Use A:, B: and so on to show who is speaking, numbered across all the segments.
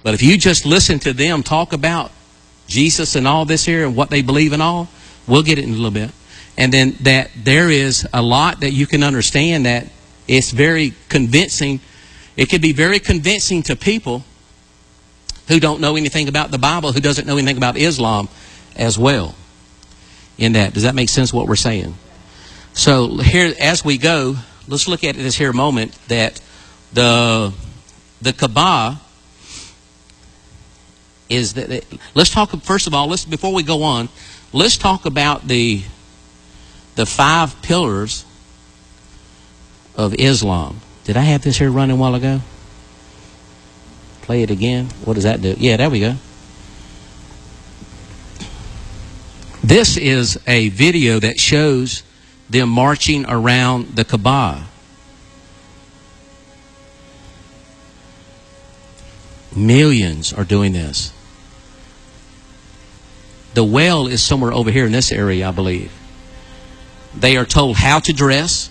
A: But if you just listen to them talk about Jesus and all this here and what they believe in all, we'll get it in a little bit. And then that there is a lot that you can understand that it's very convincing. It could be very convincing to people who don't know anything about the Bible, who doesn't know anything about Islam as well. In that, does that make sense what we're saying? So here, as we go, let's look at this here moment that the Kaaba is that. Let's talk first of all. Before we go on, let's talk about the 5 pillars of Islam. Did I have this here running a while ago? Play it again. What does that do? Yeah, there we go. This is a video that shows them marching around the Kaaba. Millions are doing this. The well is somewhere over here in this area, I believe. They are told how to dress.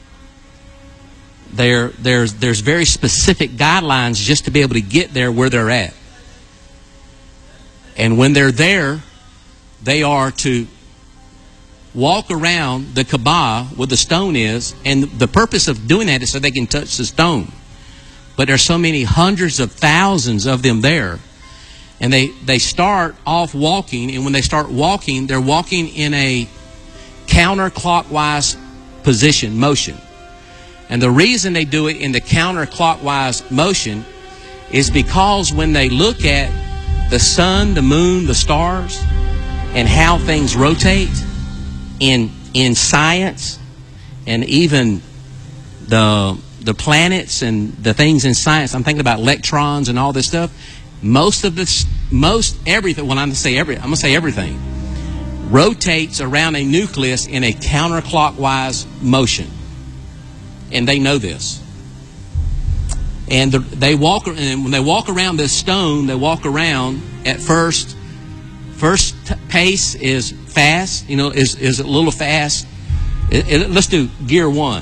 A: There's very specific guidelines just to be able to get there where they're at. And when they're there, they are to walk around the Kaaba where the stone is. And the purpose of doing that is so they can touch the stone. But there's so many hundreds of thousands of them there. And they start off walking. And when they start walking, they're walking in a counterclockwise position, motion. And the reason they do it in the counterclockwise motion is because when they look at the sun, the moon, the stars, and how things rotate in science, and even the planets and the things in science, I'm thinking about electrons and all this stuff. Most everything, well, I'm going to say everything, rotates around a nucleus in a counterclockwise motion. And they know this. And they walk, and when they walk around this stone, they walk around at first pace is fast, is a little fast. Let's do gear 1.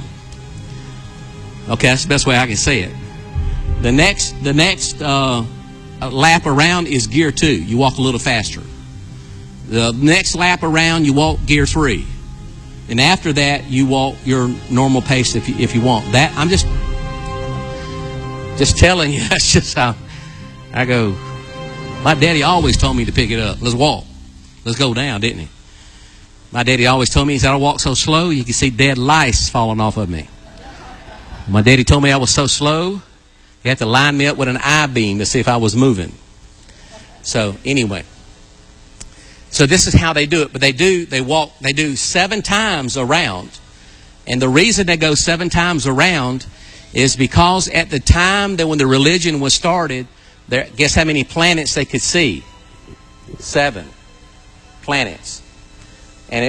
A: Okay, that's the best way I can say it. The next lap around is gear 2. You walk a little faster. The next lap around, you walk gear 3. And after that, you walk your normal pace if you want. That I'm just telling you. That's just how I go. My daddy always told me to pick it up. Let's walk. Let's go down, didn't he? My daddy always told me, he said, I walk so slow, you can see dead lice falling off of me. My daddy told me I was so slow, he had to line me up with an I-beam to see if I was moving. So anyway. So this is how they do it. But they do 7 times around. And the reason they go 7 times around is because at the time that when the religion was started, guess how many planets they could see? 7 planets. And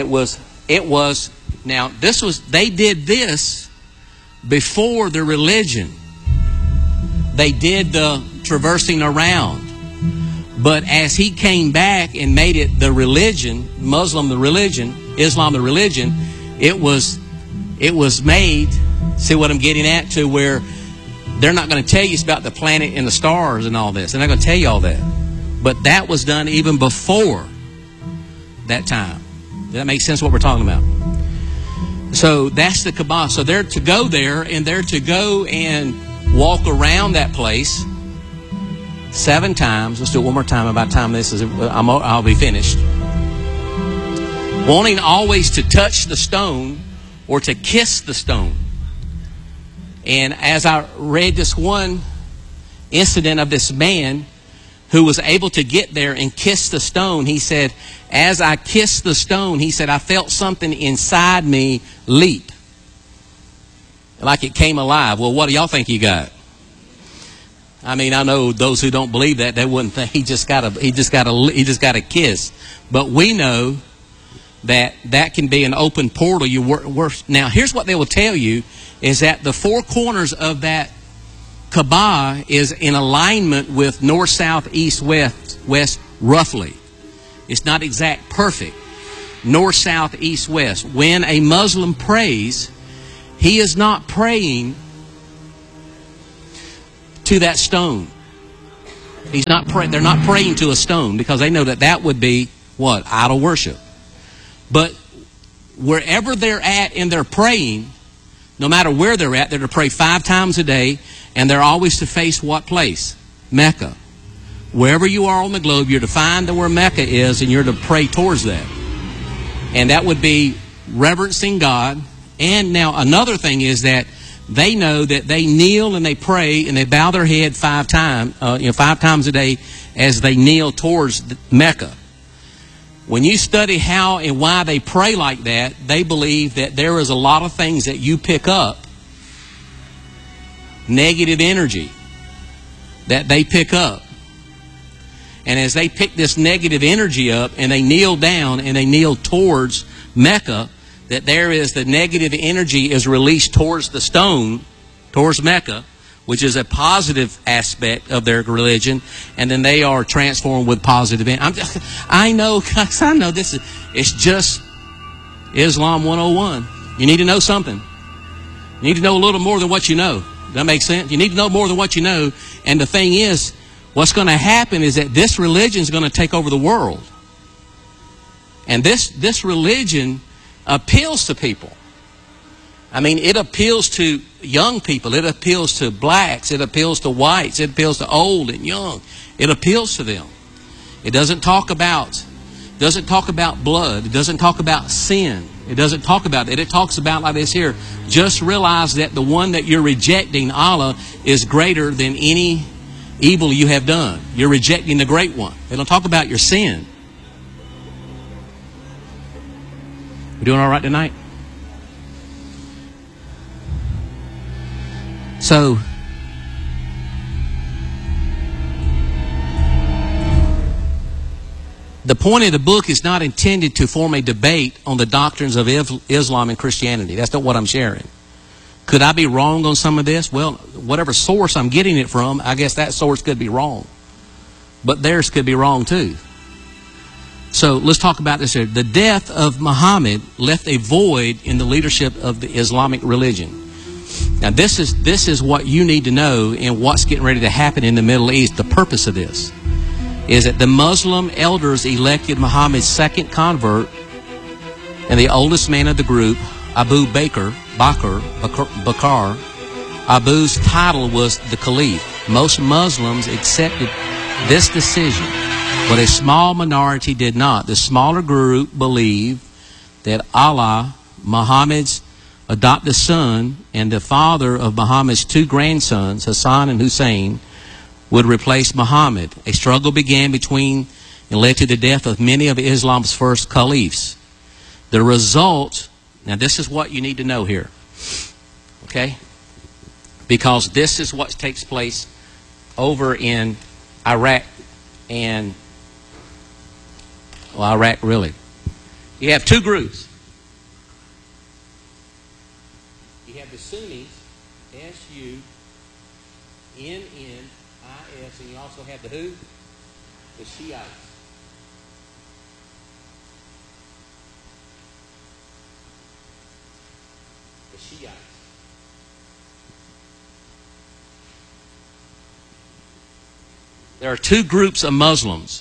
A: they did this before the religion. They did the traversing around. But as he came back and made it the religion, Islam the religion, it was made, see what I'm getting at, to where they're not going to tell you it's about the planet and the stars and all this. They're not going to tell you all that. But that was done even before that time. Does that make sense what we're talking about? So that's the Kaaba. So they're to go there, and they're to go and walk around that place 7 times. Let's do it one more time. By the time this is, I'll be finished. Wanting always to touch the stone or to kiss the stone. And as I read this one incident of this man who was able to get there and kiss the stone, he said, as I kissed the stone, he said, I felt something inside me leap. Like it came alive. Well, what do y'all think you got? I mean, I know those who don't believe that, they wouldn't think he just got a kiss. But we know that can be an open portal. Now, here's what they will tell you is that the 4 corners of that Kaaba is in alignment with north, south, east, west, roughly. It's not exact perfect. North, south, east, west. When a Muslim prays, he is not praying to that stone. They're not praying to a stone, because they know that that would be what? Idol worship. But wherever they're at in their praying, no matter where they're at, they're to pray 5 times a day, and they're always to face what place? Mecca. Wherever you are on the globe, you're to find where Mecca is, and you're to pray towards that. And that would be reverencing God. And now another thing is that they know that they kneel and they pray and they bow their head 5 times, 5 times a day as they kneel towards Mecca. When you study how and why they pray like that, they believe that there is a lot of things that you pick up, negative energy that they pick up. And as they pick this negative energy up and they kneel down and they kneel towards Mecca, that there is the negative energy is released towards the stone, towards Mecca, which is a positive aspect of their religion, and then they are transformed with positive energy. I know this is, it's just Islam 101. You need to know something. You need to know a little more than what you know. Does that make sense? You need to know more than what you know. And the thing is, what's going to happen is that this religion is going to take over the world. And this religion appeals to people. I mean, it appeals to young people. It appeals to blacks. It appeals to whites. It appeals to old and young. It appeals to them. It doesn't talk about blood. It doesn't talk about sin. It doesn't talk about that. It talks about like this here. Just realize that the one that you're rejecting, Allah, is greater than any evil you have done. You're rejecting the great one. They don't talk about your sin. We doing all right tonight? So, the point of the book is not intended to form a debate on the doctrines of Islam and Christianity. That's not what I'm sharing. Could I be wrong on some of this? Well, whatever source I'm getting it from, I guess that source could be wrong. But theirs could be wrong too. So let's talk about this here. The death of Muhammad left a void in the leadership of the Islamic religion. Now this is what you need to know and what's getting ready to happen in the Middle East. The purpose of this is that the Muslim elders elected Muhammad's second convert and the oldest man of the group, Abu Bakr. Abu's title was the Caliph. Most Muslims accepted this decision, but a small minority did not. The smaller group believed that Allah, Muhammad's adopted son and the father of Muhammad's 2 grandsons, Hassan and Hussein, would replace Muhammad. A struggle began between and led to the death of many of Islam's first caliphs. The result, now this is what you need to know here, okay? Because this is what takes place over in Iraq and, well, Iraq really. You have 2 groups. You have the Sunnis, S-U-N-N-I-S, and you also have the who? The Shiites. The Shiites. There are 2 groups of Muslims.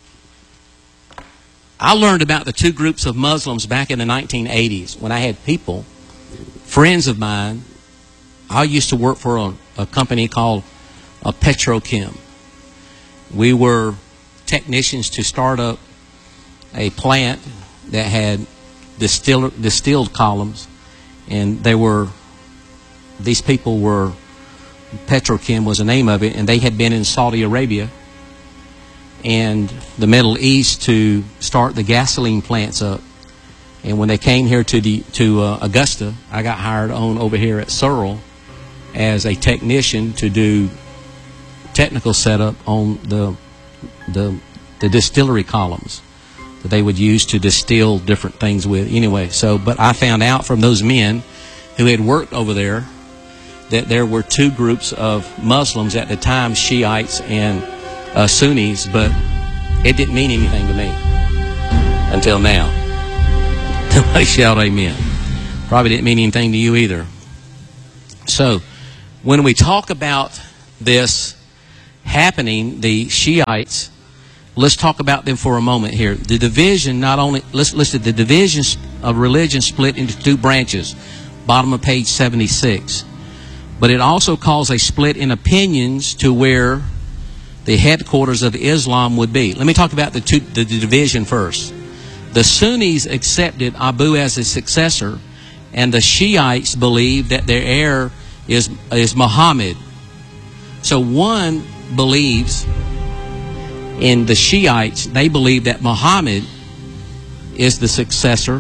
A: I learned about the 2 groups of Muslims back in the 1980s when I had people, friends of mine. I used to work for a company called Petrochem. We were technicians to start up a plant that had distilled columns, and these people were, Petrochem was the name of it, and they had been in Saudi Arabia and the Middle East to start the gasoline plants up. And when they came here to Augusta, I got hired on over here at Searle as a technician to do technical setup on the distillery columns that they would use to distill different things with. Anyway, but I found out from those men who had worked over there that there were 2 groups of Muslims at the time, Shiites and Sunnis, but it didn't mean anything to me until now. Somebody shout amen. Probably didn't mean anything to you either. So, when we talk about this, happening, the Shiites, let's talk about them for a moment here. The division not only, listen, the division of religion split into two branches, bottom of page 76. But it also caused a split in opinions to where the headquarters of Islam would be. Let me talk about the division first. The Sunnis accepted Abu as a successor, and the Shiites believed that their heir is Muhammad. So one believes, in the Shiites, they believe that Muhammad is the successor,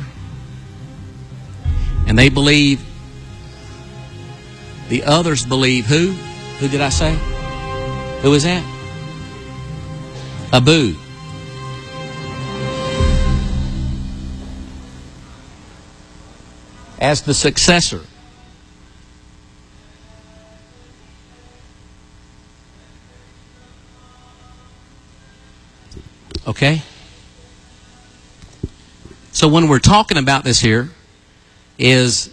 A: and they believe, the others believe who? Who did I say? Who is that? Abu. As the successor. Okay? So when we're talking about this here, is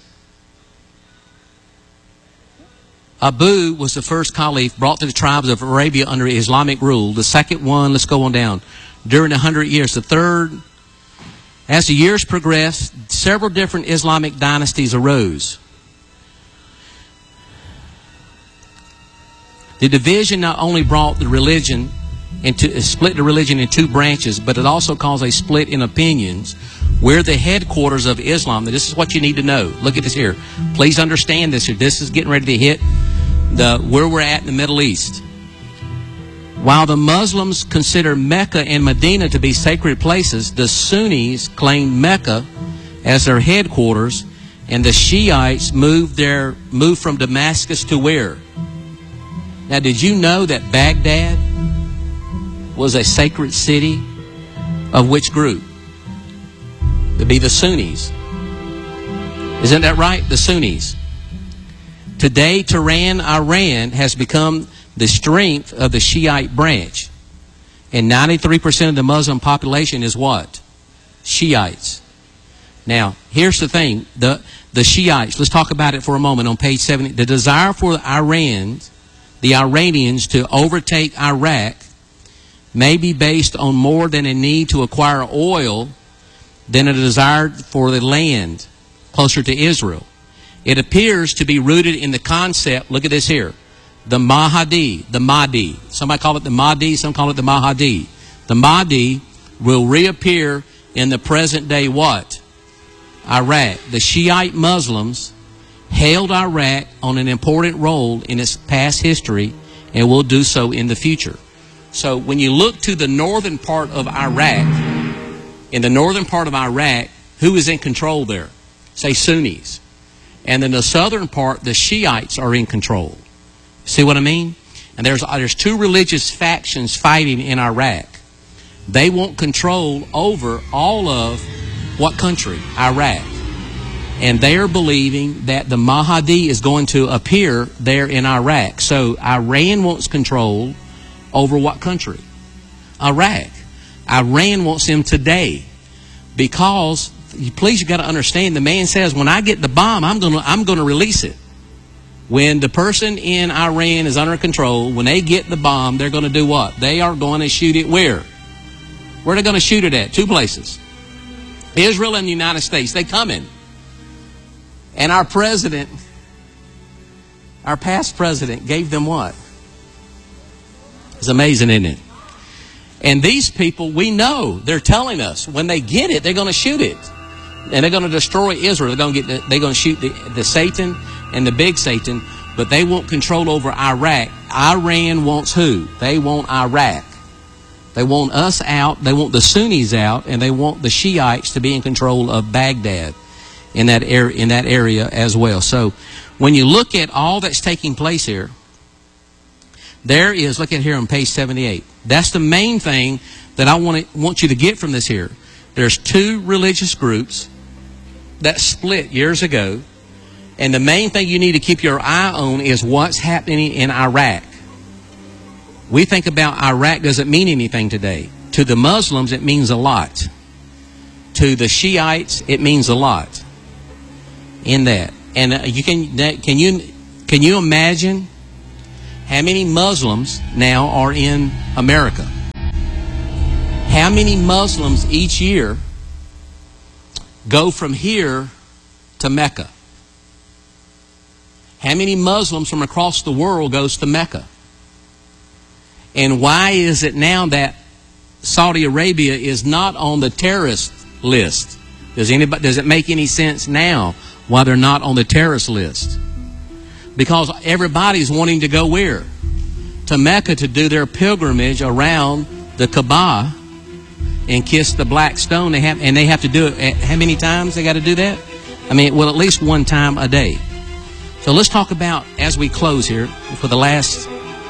A: Abu was the first caliph brought to the tribes of Arabia under Islamic rule. The second one, let's go on down, during 100 years. The third, as the years progressed, several different Islamic dynasties arose. The division not only brought the religion split the religion in two branches, but it also caused a split in opinions where the headquarters of Islam. This is what you need to know. Look at this here. Please understand this here. This is getting ready to hit where we're at in the Middle East. While the Muslims consider Mecca and Medina to be sacred places, the Sunnis claim Mecca as their headquarters, and the Shiites moved from Damascus to where? Now, did you know that Baghdad was a sacred city of which group? To be the Sunnis. Isn't that right? The Sunnis. Today, Tehran, Iran has become the strength of the Shiite branch. And 93% of the Muslim population is what? Shiites. Now, here's the thing. The Shiites, let's talk about it for a moment on page 70. The desire for the Iranians to overtake Iraq may be based on more than a need to acquire oil than a desire for the land closer to Israel. It appears to be rooted in the concept, look at this here, the Mahdi. Somebody call it the Mahdi, some call it the Mahdi. The Mahdi will reappear in the present day what? Iraq. The Shiite Muslims held Iraq on an important role in its past history and will do so in the future. So when you look to the northern part of Iraq, in the northern part of Iraq, who is in control there? Say Sunnis. And in the southern part, the Shiites are in control. See what I mean? And there's two religious factions fighting in Iraq. They want control over all of what country? Iraq. And they're believing that the Mahdi is going to appear there in Iraq. So Iran wants control over what country? Iraq. Iran wants him today because, please, you got to understand, the man says, when I get the bomb, I'm going to release it. When the person in Iran is under control, when they get the bomb, they're going to do what? They are going to shoot it where? Where are they going to shoot it at? Two places. Israel and the United States. They coming. And our president, our past president, gave them what? It's amazing, isn't it? And these people, we know, they're telling us, when they get it, they're going to shoot it. And they're going to destroy Israel. They're going to shoot the Satan and the big Satan, but they want control over Iraq. Iran wants who? They want Iraq. They want us out, they want the Sunnis out, and they want the Shiites to be in control of Baghdad in that area as well. So when you look at all that's taking place here, there is, look at here on page 78. That's the main thing that I want you to get from this here. There's two religious groups that split years ago, and the main thing you need to keep your eye on is what's happening in Iraq. We think about Iraq doesn't mean anything today. To the Muslims, it means a lot. To the Shiites, it means a lot in that. And can you imagine how many Muslims now are in America? How many Muslims each year go from here to Mecca? How many Muslims from across the world goes to Mecca? And why is it now that Saudi Arabia is not on the terrorist list? Does it make any sense now why they're not on the terrorist list? Because everybody's wanting to go where? To Mecca to do their pilgrimage around the Kaaba and kiss the black stone. They have to do it. How many times they got to do that? I mean, well, at least one time a day. So let's talk about, as we close here, for the last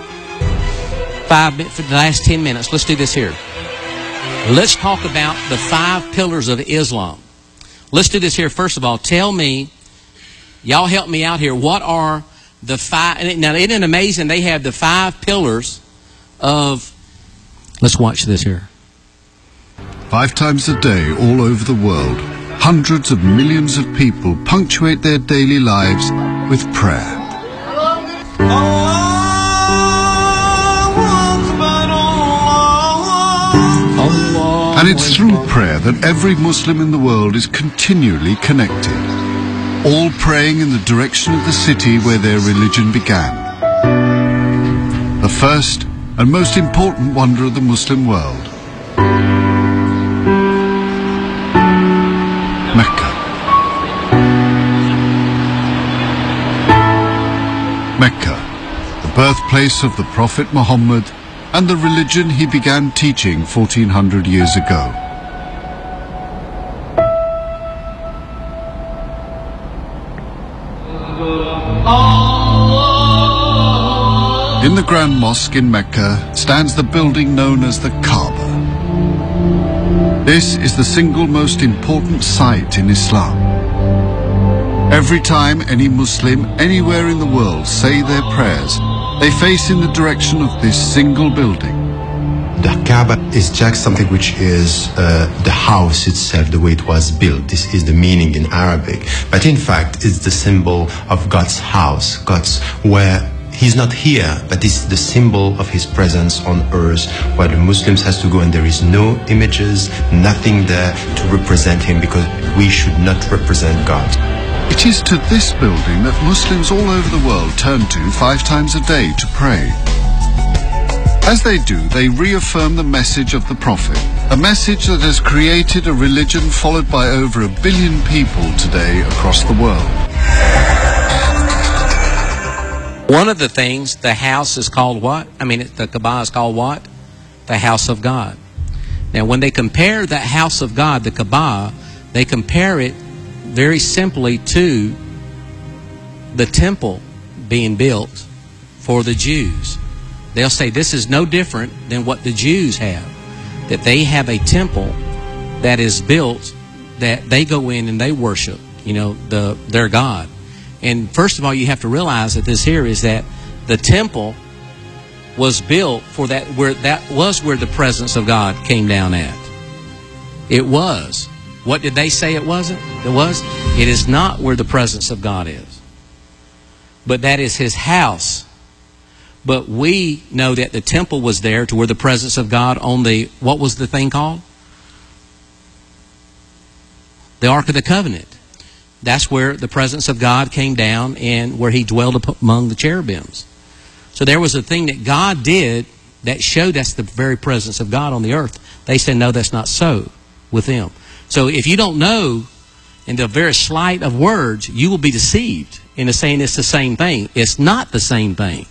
A: 10 minutes, let's do this here. Let's talk about the 5 pillars of Islam. Let's do this here. First of all, tell me, y'all help me out here. What are the 5? Now, isn't it amazing? They have the 5 pillars of. Let's watch this here.
B: 5 times a day, all over the world, hundreds of millions of people punctuate their daily lives with prayer. And it's through prayer that every Muslim in the world is continually connected, all praying in the direction of the city where their religion began. The first and most important wonder of the Muslim world. Mecca. Mecca, the birthplace of the Prophet Muhammad and the religion he began teaching 1400 years ago. In the Grand Mosque in Mecca stands the building known as the Kaaba. This is the single most important site in Islam. Every time any Muslim anywhere in the world say their prayers, they face in the direction of this single building.
C: The Kaaba is just something which is the house itself, the way it was built. This is the meaning in Arabic. But in fact, it's the symbol of God's house, God's where He's not here, but it's the symbol of His presence on earth, where the Muslims has to go and there is no images, nothing there to represent Him, because we should not represent God.
B: It is to this building that Muslims all over the world turn to 5 times a day to pray. As they do, they reaffirm the message of the Prophet, a message that has created a religion followed by over 1 billion people today across the world.
A: One of the things, the house is called what? The Kaaba is called what? The house of God. Now, when they compare the house of God, the Kaaba, they compare it very simply to the temple being built for the Jews. They'll say this is no different than what the Jews have. That they have a temple that is built that they go in and they worship, their God. And first of all, you have to realize that this here is that the temple was built for that where the presence of God came down at. It was. What did they say it wasn't? It was. It is not where the presence of God is. But that is His house. But we know that the temple was there to where the presence of God on the, what was the thing called? The Ark of the Covenant. That's where the presence of God came down and where He dwelled among the cherubims. So there was a thing that God did that showed that's the very presence of God on the earth. They said, no, that's not so with them. So if you don't know in the very slight of words, you will be deceived into saying it's the same thing. It's not the same thing.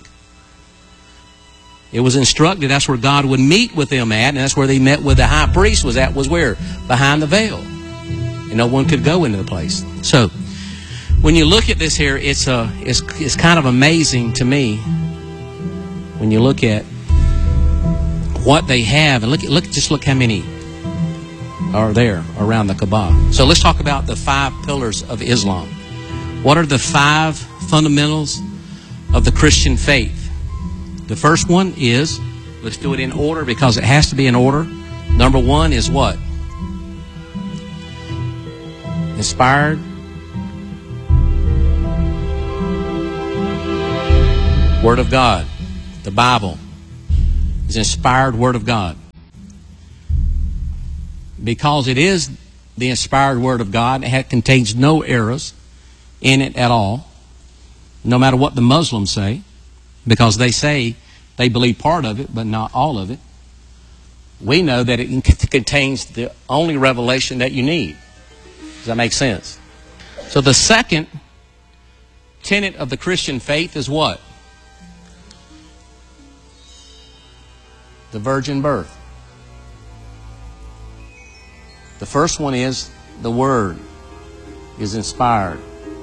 A: It was instructed that's where God would meet with them at, and that's where they met with the high priest was where? Behind the veil. And no one could go into the place. So when you look at this here, it's kind of amazing to me when you look at what they have, and look how many are there around the Kaaba. So let's talk about the 5 pillars of Islam. What are the 5 fundamentals of the Christian faith? The first one is, let's do it in order because it has to be in order. Number 1 is what? Inspired Word of God. The Bible is inspired Word of God. Because it is the inspired Word of God, it contains no errors in it at all, no matter what the Muslims say, because they say they believe part of it, but not all of it. We know that it contains the only revelation that you need. Does that make sense? So the second tenet of the Christian faith is what? The virgin birth. The first one is the Word is inspired.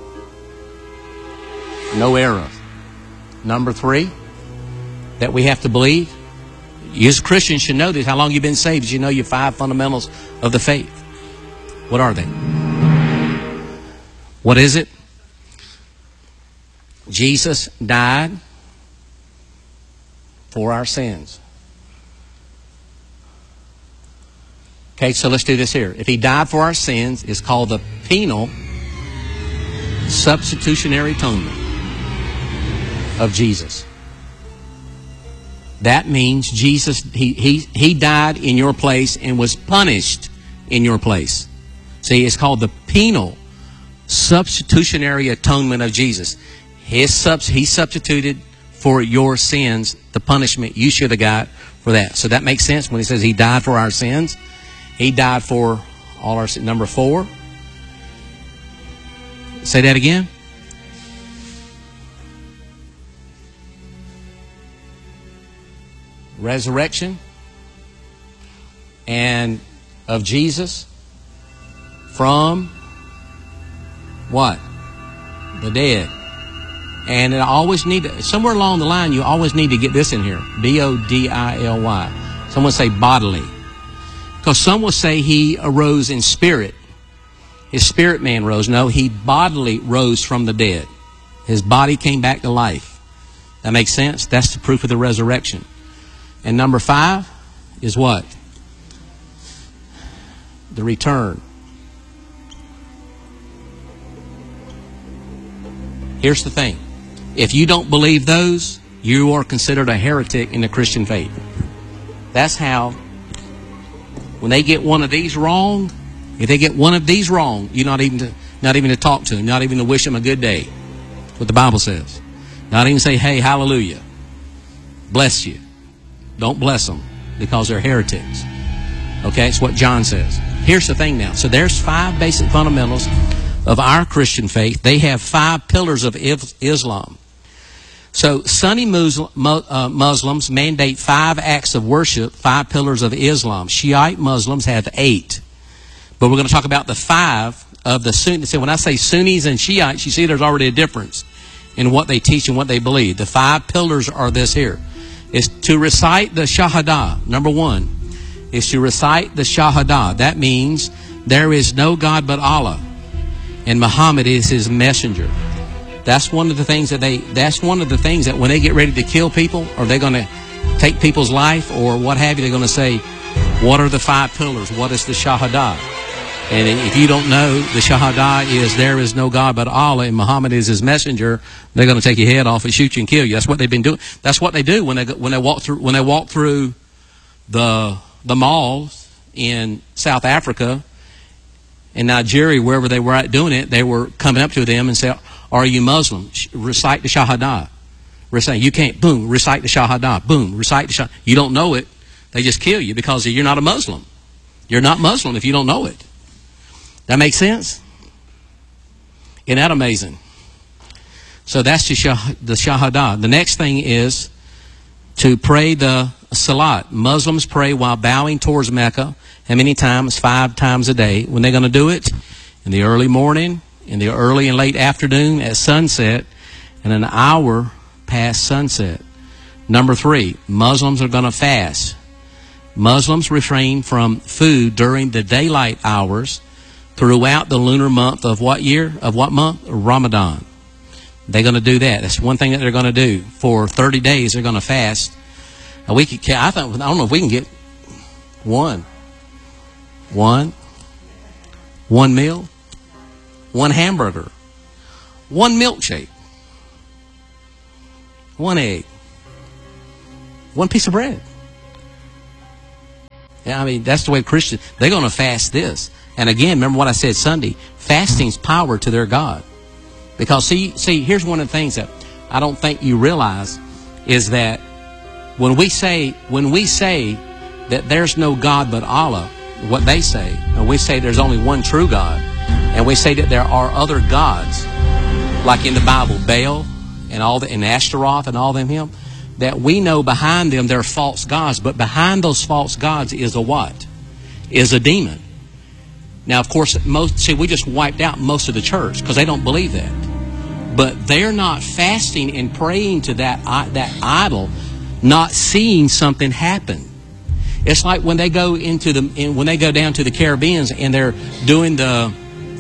A: No error. Number 3, that we have to believe. You as Christians should know this. How long you've been saved? You know your 5 fundamentals of the faith. What are they? What is it? Jesus died for our sins. Okay, so let's do this here. If He died for our sins, it's called the penal substitutionary atonement of Jesus. That means Jesus, he died in your place and was punished in your place. See, it's called the penal substitutionary atonement of Jesus. He substituted for your sins the punishment you should have got for that. So that makes sense when He says He died for our sins. He died for all our sins. Number 4. Say that again. Resurrection and of Jesus from what? The dead. And it always need to, somewhere along the line, you always need to get this in here. B-O-D-I-L-Y. Someone say bodily. Because some will say He arose in spirit. His spirit man rose. No, He bodily rose from the dead. His body came back to life. That makes sense? That's the proof of the resurrection. And number 5 is what? The return. Here's the thing. If you don't believe those, you are considered a heretic in the Christian faith. That's how, when they get one of these wrong, if they get one of these wrong, you're not even to talk to them, not even to wish them a good day. That's what the Bible says. Not even say, hey, hallelujah. Bless you. Don't bless them because they're heretics. Okay, it's what John says. Here's the thing now. So there's 5 basic fundamentals of our Christian faith. They have 5 pillars of Islam. So Sunni Muslims mandate 5 acts of worship, 5 pillars of Islam. Shiite Muslims have 8. But we're going to talk about the 5 of the Sunnis. So when I say Sunnis and Shiites, you see there's already a difference in what they teach and what they believe. The 5 pillars are this here. Is to recite the Shahada. Number 1 is to recite the Shahada. That means there is no God but Allah, and Muhammad is His messenger. That's one of the things that when they get ready to kill people, or they're going to take people's life or what have you, they're going to say, what are the 5 pillars? What is the Shahada? And if you don't know, the Shahada is there is no God but Allah and Muhammad is His messenger. They're going to take your head off and shoot you and kill you. That's what they've been doing. That's what they do when they walk through the malls in South Africa, in Nigeria, wherever they were at doing it. They were coming up to them and say, "Are you Muslim? Recite the Shahada." Recite. You can't. Boom. Recite the Shahada. Boom. Recite the Shahada. You don't know it. They just kill you because you're not a Muslim. You're not Muslim if you don't know it. That makes sense? Isn't that amazing? So that's the Shahada. The next thing is to pray the Salat. Muslims pray while bowing towards Mecca. How many times? 5 times a day. When they're going to do it? In the early morning, in the early and late afternoon, at sunset, and an hour past sunset. Number 3, Muslims are going to fast. Muslims refrain from food during the daylight hours throughout the lunar month of what year? Of what month? Ramadan. They're going to do that. That's one thing that they're going to do. For 30 days, they're going to fast. Now I don't know if we can get one meal, 1 hamburger, 1 milkshake, 1 egg. One piece of bread. Yeah, I mean, that's the way Christians, they're going to fast this. And again, remember what I said Sunday, fasting's power to their God. Because see, here's one of the things that I don't think you realize is that when we say that there's no God but Allah, what they say, and we say there's only one true God, and we say that there are other gods, like in the Bible, Baal and Ashtaroth and all them him, that we know behind them they're false gods, but behind those false gods is a what? Is a demon. Now, of course, we just wiped out most of the church because they don't believe that. But they're not fasting and praying to that idol, not seeing something happen. It's like when they go down to the Caribbean and they're doing the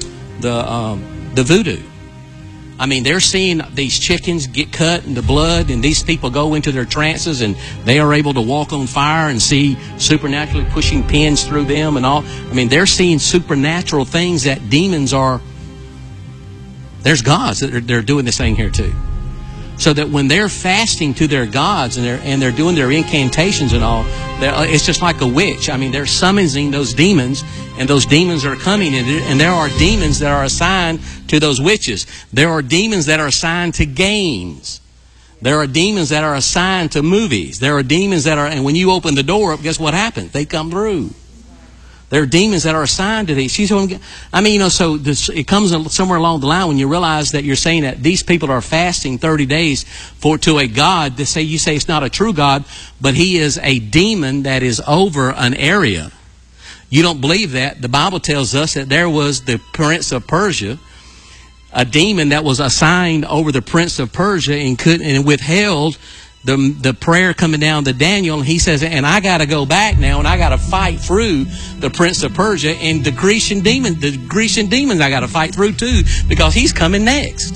A: voodoo. I mean, they're seeing these chickens get cut and the blood, and these people go into their trances and they are able to walk on fire and see supernaturally pushing pins through them and all. I mean, they're seeing supernatural things that demons are. There's gods that they're doing this thing here too. So that when they're fasting to their gods and they're doing their incantations and all, it's just like a witch. I mean, they're summoning those demons, and those demons are coming. And there are demons that are assigned to those witches. There are demons that are assigned to games. There are demons that are assigned to movies. There are demons that are, and when you open the door up, guess what happens? They come through. There are demons that are assigned to these. I mean, so it comes somewhere along the line when you realize that you're saying that these people are fasting 30 days to a God. You say it's not a true God, but he is a demon that is over an area. You don't believe that. The Bible tells us that there was the prince of Persia, a demon that was assigned over the prince of Persia and withheld the prayer coming down to Daniel, and he says, and I got to go back now, and I got to fight through the prince of Persia and the Grecian demons I got to fight through too, because he's coming next.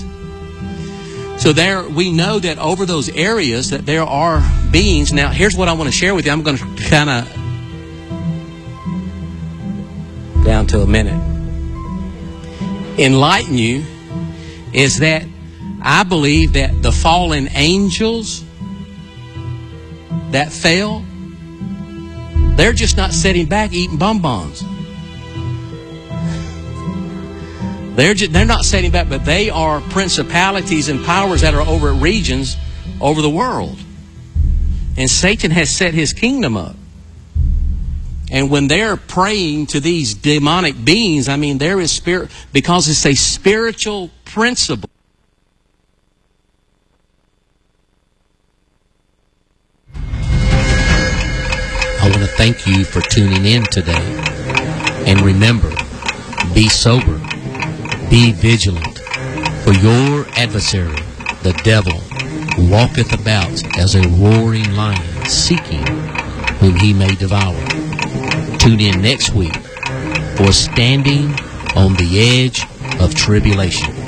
A: So there, we know that over those areas that there are beings. Now, here's what I want to share with you. I'm going to kind of down to a minute enlighten you, is that I believe that the fallen angels that fell, they're just not sitting back eating bonbons. They're not sitting back, but they are principalities and powers that are over regions over the world. And Satan has set his kingdom up. And when they're praying to these demonic beings, I mean, there is spirit, because it's a spiritual principle. I want to thank you for tuning in today. And remember, be sober, be vigilant, for your adversary, the devil, walketh about as a roaring lion, seeking whom he may devour. Tune in next week for Standing on the Edge of Tribulation.